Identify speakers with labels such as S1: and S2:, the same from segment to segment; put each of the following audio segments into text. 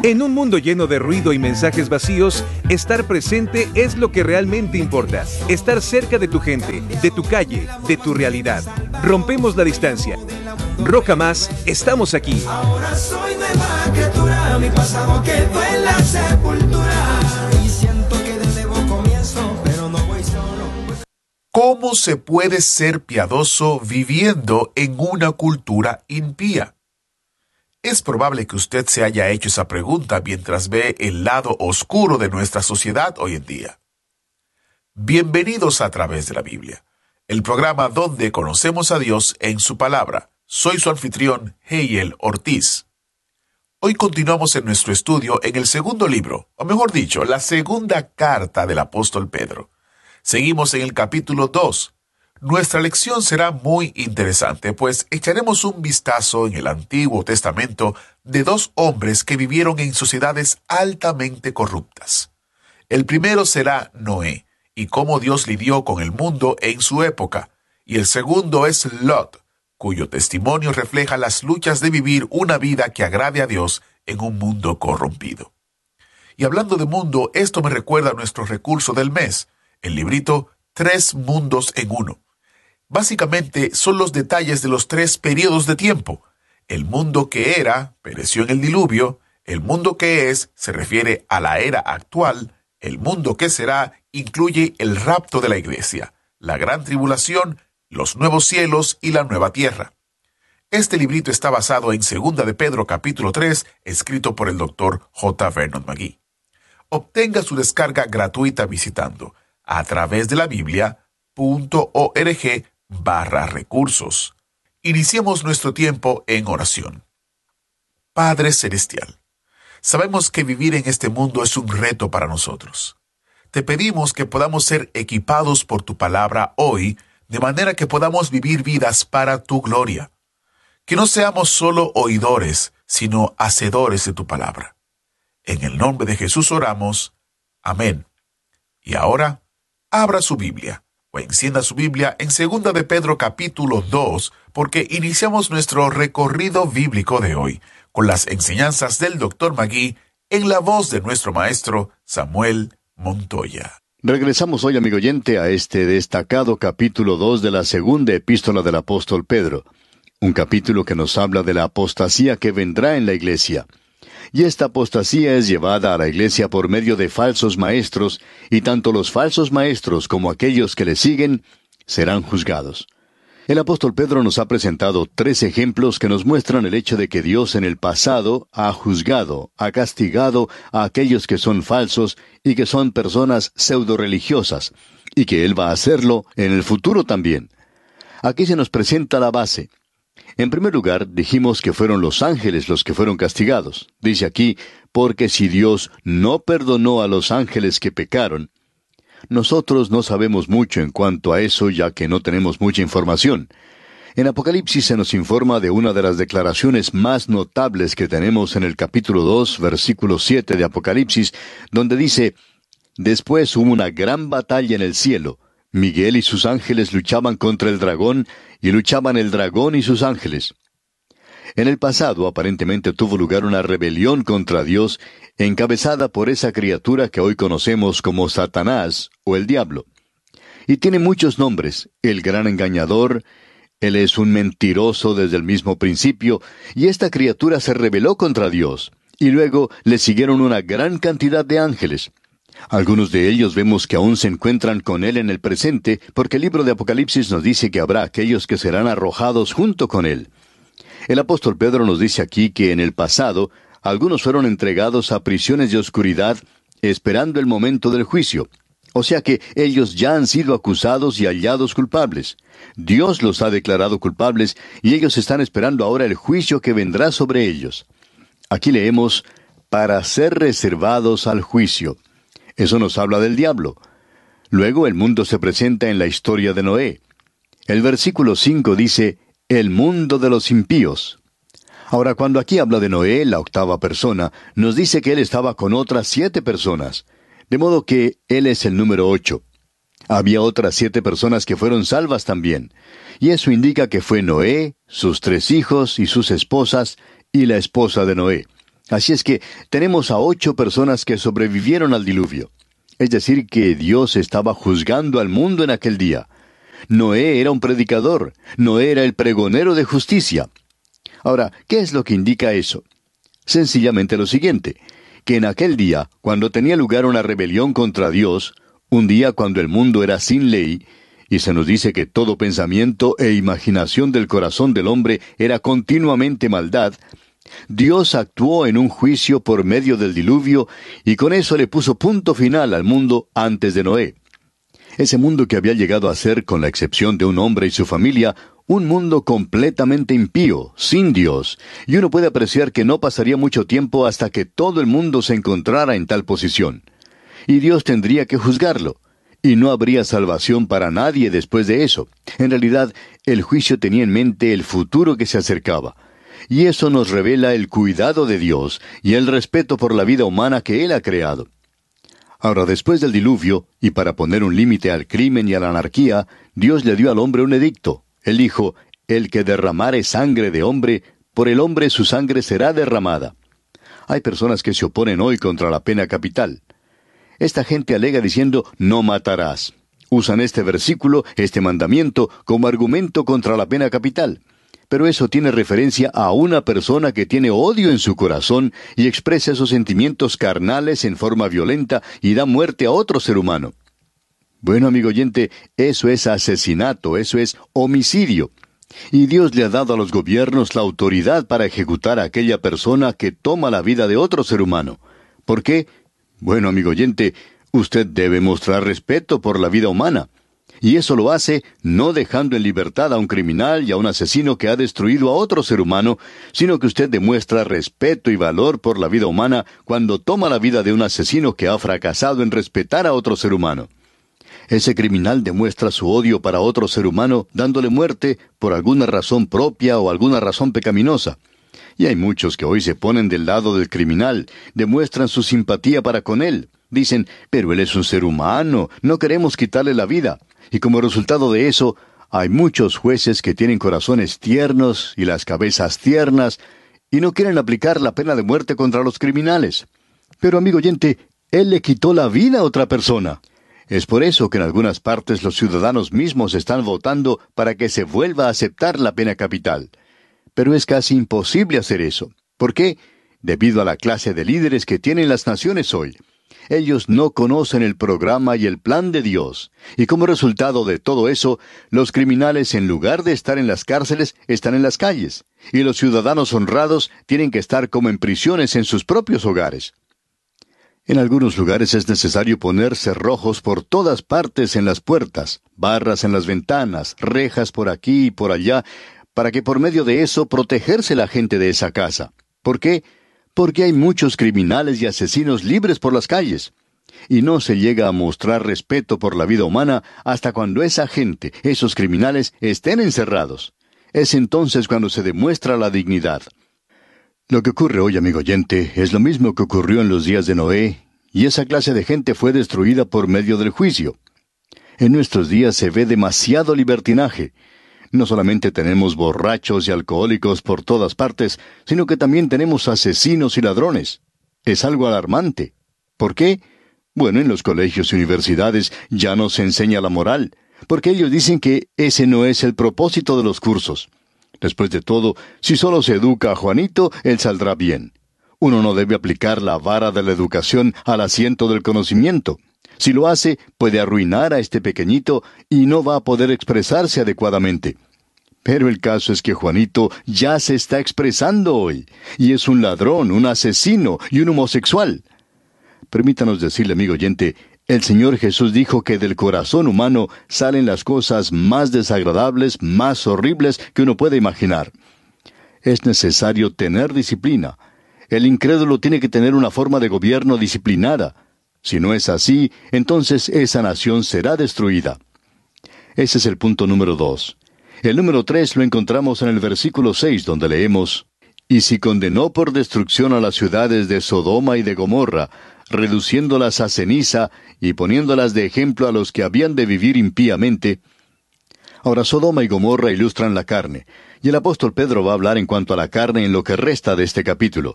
S1: En un mundo lleno de ruido y mensajes vacíos, estar presente es lo que realmente importa. Estar cerca de tu gente, de tu calle, de tu realidad. Rompemos la distancia. Roca Más, estamos aquí.
S2: Ahora soy nueva criatura, mi pasado quedó en la sepultura. Y siento que de nuevo comienzo, pero no voy solo.
S3: ¿Cómo se puede ser piadoso viviendo en una cultura impía? Es probable que usted se haya hecho esa pregunta mientras ve el lado oscuro de nuestra sociedad hoy en día. Bienvenidos a Través de la Biblia, el programa donde conocemos a Dios en su palabra. Soy su anfitrión, Heiel Ortiz. Hoy continuamos en nuestro estudio en el segundo libro, o mejor dicho, la segunda carta del apóstol Pedro. Seguimos en el capítulo 2. Nuestra lección será muy interesante, pues echaremos un vistazo en el Antiguo Testamento de dos hombres que vivieron en sociedades altamente corruptas. El primero será Noé, y cómo Dios lidió con el mundo en su época, y el segundo es Lot, cuyo testimonio refleja las luchas de vivir una vida que agrade a Dios en un mundo corrompido. Y hablando de mundo, esto me recuerda a nuestro recurso del mes, el librito Tres Mundos en Uno. Básicamente son los detalles de los tres periodos de tiempo. El mundo que era, pereció en el diluvio. El mundo que es, se refiere a la era actual. El mundo que será, incluye el rapto de la iglesia, la gran tribulación, los nuevos cielos y la nueva tierra. Este librito está basado en 2 de Pedro capítulo 3, escrito por el Dr. J. Vernon McGee. Obtenga su descarga gratuita visitando a través de la Biblia.org/recursos. Iniciemos nuestro tiempo en oración. Padre Celestial, sabemos que vivir en este mundo es un reto para nosotros. Te pedimos que podamos ser equipados por tu palabra hoy, de manera que podamos vivir vidas para tu gloria. Que no seamos solo oidores, sino hacedores de tu palabra. En el nombre de Jesús oramos. Amén. Y ahora, abra su Biblia, o encienda su Biblia en 2 de Pedro capítulo 2, porque iniciamos nuestro recorrido bíblico de hoy, con las enseñanzas del Dr. McGee, en la voz de nuestro maestro Samuel Montoya.
S4: Regresamos hoy, amigo oyente, a este destacado capítulo 2 de la segunda epístola del apóstol Pedro. Un capítulo que nos habla de la apostasía que vendrá en la iglesia. Y esta apostasía es llevada a la iglesia por medio de falsos maestros, y tanto los falsos maestros como aquellos que le siguen serán juzgados. El apóstol Pedro nos ha presentado 3 ejemplos que nos muestran el hecho de que Dios en el pasado ha juzgado, ha castigado a aquellos que son falsos y que son personas pseudo-religiosas, y que Él va a hacerlo en el futuro también. Aquí se nos presenta la base. En primer lugar, dijimos que fueron los ángeles los que fueron castigados. Dice aquí, porque si Dios no perdonó a los ángeles que pecaron. Nosotros no sabemos mucho en cuanto a eso, ya que no tenemos mucha información. En Apocalipsis se nos informa de una de las declaraciones más notables que tenemos en el capítulo 2, versículo 7 de Apocalipsis, donde dice, «Después hubo una gran batalla en el cielo. Miguel y sus ángeles luchaban contra el dragón, y luchaban el dragón y sus ángeles». En el pasado aparentemente tuvo lugar una rebelión contra Dios, encabezada por esa criatura que hoy conocemos como Satanás o el diablo. Y tiene muchos nombres: el gran engañador, él es un mentiroso desde el mismo principio, y esta criatura se rebeló contra Dios, y luego le siguieron una gran cantidad de ángeles. Algunos de ellos vemos que aún se encuentran con él en el presente, porque el libro de Apocalipsis nos dice que habrá aquellos que serán arrojados junto con él. El apóstol Pedro nos dice aquí que en el pasado, algunos fueron entregados a prisiones de oscuridad, esperando el momento del juicio. O sea que ellos ya han sido acusados y hallados culpables. Dios los ha declarado culpables, y ellos están esperando ahora el juicio que vendrá sobre ellos. Aquí leemos, para ser reservados al juicio. Eso nos habla del diablo. Luego el mundo se presenta en la historia de Noé. El versículo 5 dice, el mundo de los impíos. Ahora, cuando aquí habla de Noé, la octava persona, nos dice que él estaba con otras 7 personas. De modo que él es el número 8. Había otras 7 personas que fueron salvas también. Y eso indica que fue Noé, sus 3 hijos y sus esposas, y la esposa de Noé. Así es que tenemos a 8 personas que sobrevivieron al diluvio. Es decir, que Dios estaba juzgando al mundo en aquel día. Noé era un predicador, Noé era el pregonero de justicia. Ahora, ¿qué es lo que indica eso? Sencillamente lo siguiente, que en aquel día, cuando tenía lugar una rebelión contra Dios, un día cuando el mundo era sin ley, y se nos dice que todo pensamiento e imaginación del corazón del hombre era continuamente maldad, Dios actuó en un juicio por medio del diluvio, y con eso le puso punto final al mundo antes de Noé. Ese mundo que había llegado a ser, con la excepción de un hombre y su familia, un mundo completamente impío, sin Dios, y uno puede apreciar que no pasaría mucho tiempo hasta que todo el mundo se encontrara en tal posición. Y Dios tendría que juzgarlo, y no habría salvación para nadie después de eso. En realidad, el juicio tenía en mente el futuro que se acercaba. Y eso nos revela el cuidado de Dios y el respeto por la vida humana que Él ha creado. Ahora, después del diluvio, y para poner un límite al crimen y a la anarquía, Dios le dio al hombre un edicto. Él dijo, el que derramare sangre de hombre, por el hombre su sangre será derramada. Hay personas que se oponen hoy contra la pena capital. Esta gente alega diciendo, no matarás. Usan este versículo, este mandamiento, como argumento contra la pena capital. Pero eso tiene referencia a una persona que tiene odio en su corazón y expresa esos sentimientos carnales en forma violenta y da muerte a otro ser humano. Bueno, amigo oyente, eso es asesinato, eso es homicidio. Y Dios le ha dado a los gobiernos la autoridad para ejecutar a aquella persona que toma la vida de otro ser humano. ¿Por qué? Bueno, amigo oyente, usted debe mostrar respeto por la vida humana. Y eso lo hace no dejando en libertad a un criminal y a un asesino que ha destruido a otro ser humano, sino que usted demuestra respeto y valor por la vida humana cuando toma la vida de un asesino que ha fracasado en respetar a otro ser humano. Ese criminal demuestra su odio para otro ser humano dándole muerte por alguna razón propia o alguna razón pecaminosa. Y hay muchos que hoy se ponen del lado del criminal, demuestran su simpatía para con él. Dicen, pero él es un ser humano, no queremos quitarle la vida. Y como resultado de eso, hay muchos jueces que tienen corazones tiernos y las cabezas tiernas, y no quieren aplicar la pena de muerte contra los criminales. Pero, amigo oyente, él le quitó la vida a otra persona. Es por eso que en algunas partes los ciudadanos mismos están votando para que se vuelva a aceptar la pena capital. Pero es casi imposible hacer eso. ¿Por qué? Debido a la clase de líderes que tienen las naciones hoy. Ellos no conocen el programa y el plan de Dios. Y como resultado de todo eso, los criminales, en lugar de estar en las cárceles, están en las calles. Y los ciudadanos honrados tienen que estar como en prisiones en sus propios hogares. En algunos lugares es necesario poner cerrojos por todas partes en las puertas, barras en las ventanas, rejas por aquí y por allá, para que por medio de eso protegerse la gente de esa casa. ¿Por qué? Porque hay muchos criminales y asesinos libres por las calles. Y no se llega a mostrar respeto por la vida humana hasta cuando esa gente, esos criminales, estén encerrados. Es entonces cuando se demuestra la dignidad. Lo que ocurre hoy, amigo oyente, es lo mismo que ocurrió en los días de Noé, y esa clase de gente fue destruida por medio del juicio. En nuestros días se ve demasiado libertinaje. No solamente tenemos borrachos y alcohólicos por todas partes, sino que también tenemos asesinos y ladrones. Es algo alarmante. ¿Por qué? Bueno, en los colegios y universidades ya no se enseña la moral, porque ellos dicen que ese no es el propósito de los cursos. Después de todo, si solo se educa a Juanito, él saldrá bien. Uno no debe aplicar la vara de la educación al asiento del conocimiento. Si lo hace, puede arruinar a este pequeñito y no va a poder expresarse adecuadamente. Pero el caso es que Juanito ya se está expresando hoy, y es un ladrón, un asesino y un homosexual. Permítanos decirle, amigo oyente, el Señor Jesús dijo que del corazón humano salen las cosas más desagradables, más horribles que uno puede imaginar. Es necesario tener disciplina. El incrédulo tiene que tener una forma de gobierno disciplinada. Si no es así, entonces esa nación será destruida. Ese es el punto número 2. El número 3 lo encontramos en el versículo 6, donde leemos, «Y si condenó por destrucción a las ciudades de Sodoma y de Gomorra, reduciéndolas a ceniza y poniéndolas de ejemplo a los que habían de vivir impíamente». Ahora, Sodoma y Gomorra ilustran la carne, y el apóstol Pedro va a hablar en cuanto a la carne en lo que resta de este capítulo.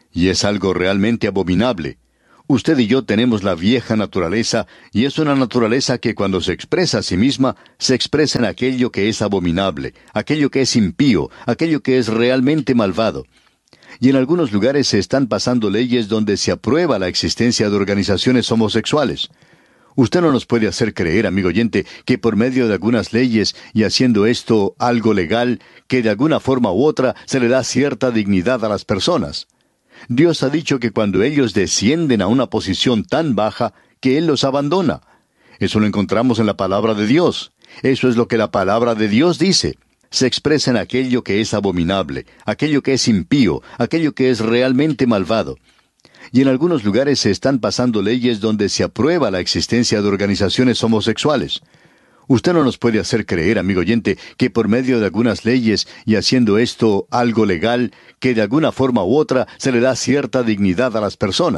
S4: Y es algo realmente abominable. Usted y yo tenemos la vieja naturaleza, y es una naturaleza que cuando se expresa a sí misma, se expresa en aquello que es abominable, aquello que es impío, aquello que es realmente malvado. Y en algunos lugares se están pasando leyes donde se aprueba la existencia de organizaciones homosexuales. Usted no nos puede hacer creer, amigo oyente, que por medio de algunas leyes y haciendo esto algo legal, que de alguna forma u otra se le da cierta dignidad a las personas. Dios ha dicho que cuando ellos descienden a una posición tan baja, que Él los abandona. Eso lo encontramos en la palabra de Dios. Eso es lo que la palabra de Dios dice. Se expresa en aquello que es abominable, aquello que es impío, aquello que es realmente malvado. Y en algunos lugares se están pasando leyes donde se aprueba la existencia de organizaciones homosexuales. Usted no nos puede hacer creer, amigo oyente, que por medio de algunas leyes y haciendo esto algo legal, que de alguna forma u otra se le da cierta dignidad a las personas.